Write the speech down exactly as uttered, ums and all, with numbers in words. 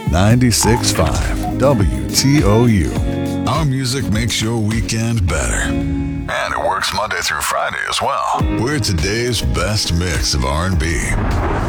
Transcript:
ninety-six point five W T O U. Our music makes your weekend better. And it works Monday through Friday as well. We're today's best mix of R and B.